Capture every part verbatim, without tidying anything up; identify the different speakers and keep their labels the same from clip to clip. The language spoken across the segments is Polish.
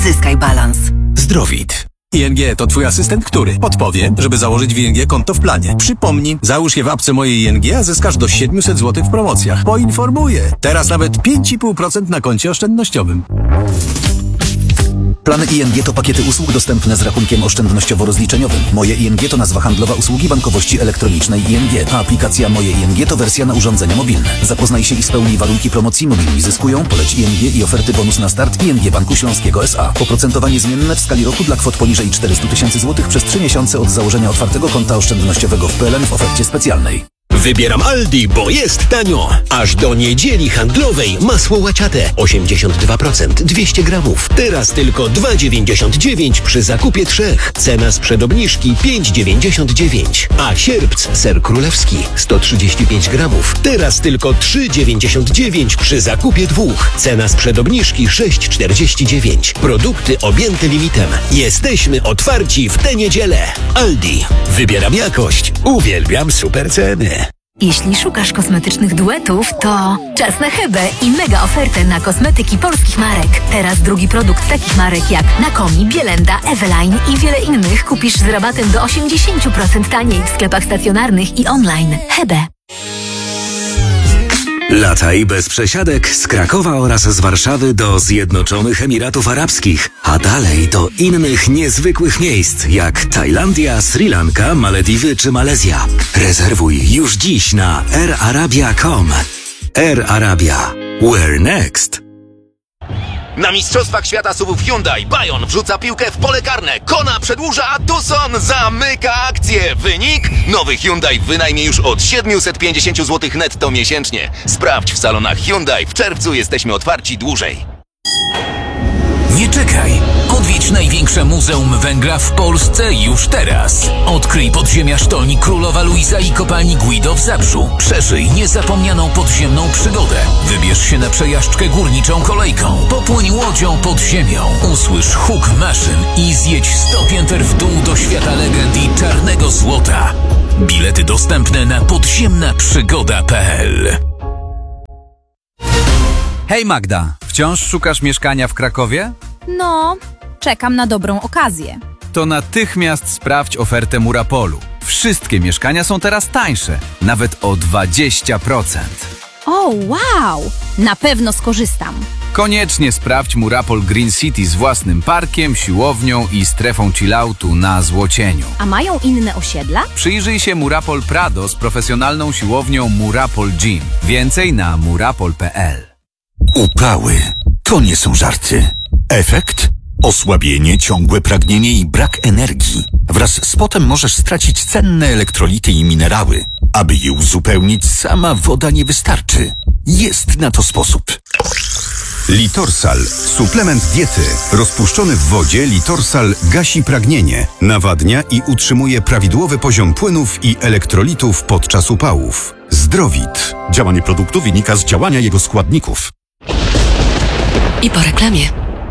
Speaker 1: Odzyskaj balans.
Speaker 2: Zdrowit. I N G to twój asystent, który podpowie, żeby założyć w I N G konto w planie. Przypomnij, załóż je w apce Moje I N G, a zyskasz do siedemset złotych w promocjach. Poinformuję. Teraz nawet pięć i pół procent na koncie oszczędnościowym.
Speaker 3: Plany I N G to pakiety usług dostępne z rachunkiem oszczędnościowo-rozliczeniowym. Moje I N G to nazwa handlowa usługi bankowości elektronicznej I N G, a aplikacja Moje I N G to wersja na urządzenia mobilne. Zapoznaj się i spełnij warunki promocji. Mobilni zyskują, poleć I N G i oferty bonus na start I N G Banku Śląskiego S A. Oprocentowanie zmienne w skali roku dla kwot poniżej czterysta tysięcy złotych przez trzy miesiące od założenia otwartego konta oszczędnościowego w P L N w ofercie specjalnej.
Speaker 4: Wybieram Aldi, bo jest tanio. Aż do niedzieli handlowej masło łaciate osiemdziesiąt dwa procent, dwieście gramów. Teraz tylko dwa dziewięćdziesiąt dziewięć przy zakupie trzech. Cena sprzed obniżki pięć dziewięćdziesiąt dziewięć. A sierpc ser królewski sto trzydzieści pięć gramów. Teraz tylko trzy dziewięćdziesiąt dziewięć przy zakupie dwóch. Cena sprzed obniżki sześć czterdzieści dziewięć. Produkty objęte limitem. Jesteśmy otwarci w tę niedzielę. Aldi. Wybieram jakość. Uwielbiam super ceny.
Speaker 5: Jeśli szukasz kosmetycznych duetów, to czas na Hebę i mega ofertę na kosmetyki polskich marek. Teraz drugi produkt takich marek jak Nakomi, Bielenda, Eveline i wiele innych kupisz z rabatem do osiemdziesiąt procent taniej w sklepach stacjonarnych i online. Hebę.
Speaker 6: Lataj bez przesiadek z Krakowa oraz z Warszawy do Zjednoczonych Emiratów Arabskich, a dalej do innych niezwykłych miejsc jak Tajlandia, Sri Lanka, Malediwy czy Malezja. Rezerwuj już dziś na air arabia kropka com. Air Arabia. Where next?
Speaker 7: Na Mistrzostwach Świata suwów Hyundai Bayon wrzuca piłkę w pole karne. Kona przedłuża, a Tucson zamyka akcję. Wynik? Nowy Hyundai w wynajmie już od siedemset pięćdziesiąt złotych netto miesięcznie. Sprawdź w salonach Hyundai. W czerwcu jesteśmy otwarci dłużej.
Speaker 8: Nie czekaj! Odwiedź największe muzeum węgla w Polsce już teraz. Odkryj podziemia sztolni Królowa Luiza i kopalni Guido w Zabrzu. Przeżyj niezapomnianą podziemną przygodę. Wybierz się na przejażdżkę górniczą kolejką. Popłyń łodzią pod ziemią. Usłysz huk maszyn i zjedź sto pięter w dół do świata legend i czarnego złota. Bilety dostępne na podziemna przygoda kropka p l.
Speaker 9: Hej Magda, wciąż szukasz mieszkania w Krakowie?
Speaker 10: No, czekam na dobrą okazję.
Speaker 9: To natychmiast sprawdź ofertę Murapolu. Wszystkie mieszkania są teraz tańsze, nawet o dwadzieścia procent.
Speaker 10: O, wow! Na pewno skorzystam.
Speaker 9: Koniecznie sprawdź Murapol Green City z własnym parkiem, siłownią i strefą chilloutu na Złocieniu.
Speaker 10: A mają inne osiedla?
Speaker 9: Przyjrzyj się Murapol Prado z profesjonalną siłownią Murapol Gym. Więcej na murapol kropka p l.
Speaker 11: Upały to nie są żarty. Efekt? Osłabienie, ciągłe pragnienie i brak energii. Wraz z potem możesz stracić cenne elektrolity i minerały. Aby je uzupełnić, sama woda nie wystarczy. Jest na to sposób.
Speaker 12: Litorsal. Suplement diety. Rozpuszczony w wodzie Litorsal gasi pragnienie, nawadnia i utrzymuje prawidłowy poziom płynów i elektrolitów podczas upałów. Zdrowit. Działanie produktu wynika z działania jego składników.
Speaker 1: I po reklamie.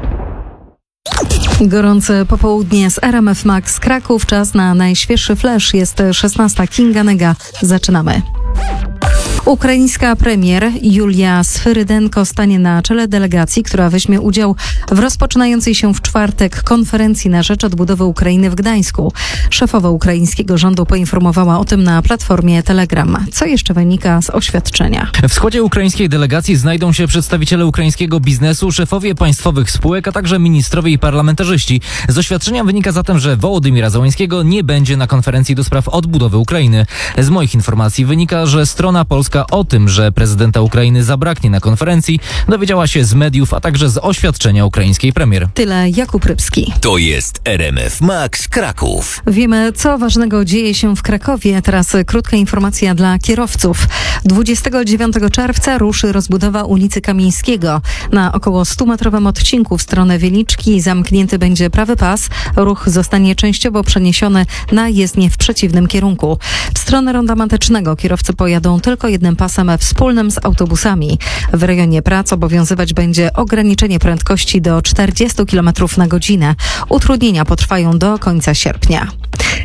Speaker 13: Gorące popołudnie z R M F Max Kraków. Czas na najświeższy flash. Jest szesnasta. Kinga Nega. Zaczynamy. Ukraińska premier Julia Swyrydenko stanie na czele delegacji, która weźmie udział w rozpoczynającej się w czwartek konferencji na rzecz odbudowy Ukrainy w Gdańsku. Szefowa ukraińskiego rządu poinformowała o tym na platformie Telegram. Co jeszcze wynika z oświadczenia?
Speaker 14: W składzie ukraińskiej delegacji znajdą się przedstawiciele ukraińskiego biznesu, szefowie państwowych spółek, a także ministrowie i parlamentarzyści. Z oświadczenia wynika zatem, że Wołodymira Zełańskiego nie będzie na konferencji do spraw odbudowy Ukrainy. Z moich informacji wynika, że strona polska o tym, że prezydenta Ukrainy zabraknie na konferencji, dowiedziała się z mediów, a także z oświadczenia ukraińskiej premier.
Speaker 13: Tyle Jakub Rybski.
Speaker 4: To jest R M F Max Kraków.
Speaker 13: Wiemy, co ważnego dzieje się w Krakowie. Teraz krótka informacja dla kierowców. dwudziestego dziewiątego czerwca ruszy rozbudowa ulicy Kamińskiego. Na około stumetrowym odcinku w stronę Wieliczki zamknięty będzie prawy pas. Ruch zostanie częściowo przeniesiony na jezdnię w przeciwnym kierunku. W stronę Ronda Matecznego kierowcy pojadą tylko jednym pasem wspólnym z autobusami. W rejonie prac obowiązywać będzie ograniczenie prędkości do czterdziestu kilometrów na godzinę. Utrudnienia potrwają do końca sierpnia.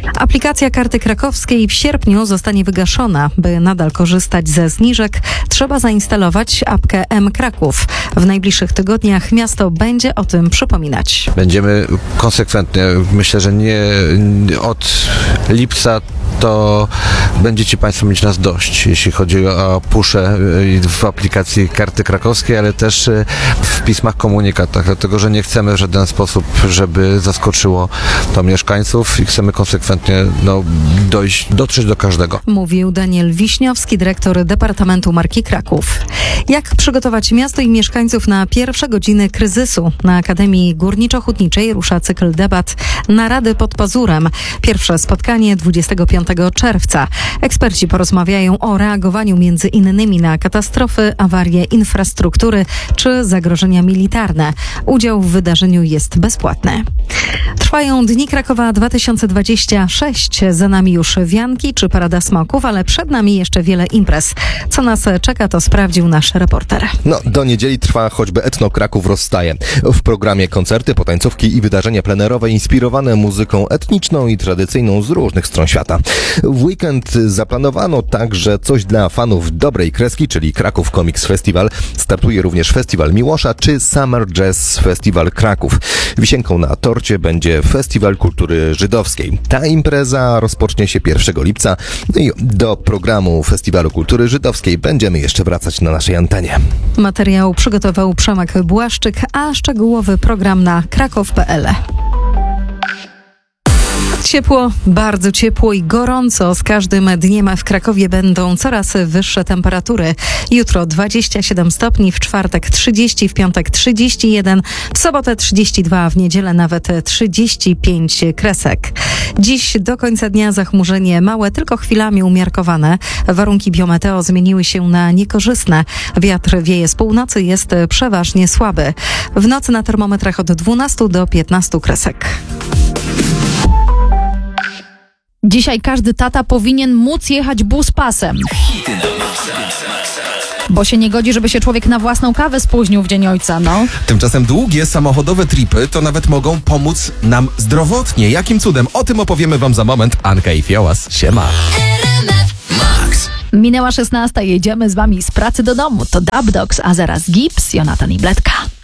Speaker 13: Aplikacja karty krakowskiej w sierpniu zostanie wygaszona. By nadal korzystać ze zniżek, trzeba zainstalować apkę M Kraków. W najbliższych tygodniach miasto będzie o tym przypominać.
Speaker 15: Będziemy konsekwentnie, myślę, że nie od lipca to będziecie Państwo mieć nas dość, jeśli chodzi o pusze w aplikacji karty krakowskiej, ale też w pismach, komunikatach, dlatego że nie chcemy w żaden sposób, żeby zaskoczyło to mieszkańców i chcemy konsekwentnie no, dojść, dotrzeć do każdego.
Speaker 13: Mówił Daniel Wiśniowski, dyrektor Departamentu Marki Kraków. Jak przygotować miasto i mieszkańców na pierwsze godziny kryzysu? Na Akademii Górniczo-Hutniczej rusza cykl debat Narady pod pazurem. Pierwsze spotkanie dwudziestego piątego czerwca. Eksperci porozmawiają o reagowaniu między innymi na katastrofy, awarie infrastruktury czy zagrożenia militarne. Udział w wydarzeniu jest bezpłatny. Trwają Dni Krakowa dwa tysiące dwudziesty szósty. Za nami już wianki czy parada smoków, ale przed nami jeszcze wiele imprez. Co nas czeka, to sprawdził nasz reporter.
Speaker 16: No, do niedzieli trwa choćby Etno Kraków rozstaje. W programie koncerty, potańcówki i wydarzenia plenerowe inspirowane muzyką etniczną i tradycyjną z różnych stron świata. W weekend zaplanowano także coś dla fanów dobrej kreski, czyli Kraków Comics Festival. Startuje również Festiwal Miłosza czy Summer Jazz Festival Kraków. Wisienką na torcie będzie Festiwal Kultury Żydowskiej. Ta impreza rozpocznie się pierwszego lipca. No i do programu Festiwalu Kultury Żydowskiej będziemy jeszcze wracać na naszej antenie.
Speaker 13: Materiał przygotował Przemek Błaszczyk, a szczegółowy program na kraków kropka p l. Ciepło, bardzo ciepło i gorąco. Z każdym dniem w Krakowie będą coraz wyższe temperatury. Jutro dwadzieścia siedem stopni, w czwartek trzydzieści, w piątek trzydzieści jeden, w sobotę trzydzieści dwa, a w niedzielę nawet trzydzieści pięć kresek. Dziś do końca dnia zachmurzenie małe, tylko chwilami umiarkowane. Warunki biometeo zmieniły się na niekorzystne. Wiatr wieje z północy, jest przeważnie słaby. W nocy na termometrach od dwunastu do piętnastu kresek.
Speaker 17: Dzisiaj każdy tata powinien móc jechać bus pasem. Bo się nie godzi, żeby się człowiek na własną kawę spóźnił w dzień ojca, no.
Speaker 18: Tymczasem długie samochodowe tripy to nawet mogą pomóc nam zdrowotnie. Jakim cudem? O tym opowiemy wam za moment. Anka i Fiołas. Siema.
Speaker 8: Max.
Speaker 17: Minęła szesnasta, jedziemy z wami z pracy do domu. To Dub Dogs, a zaraz Gips, Jonatan i Bledka.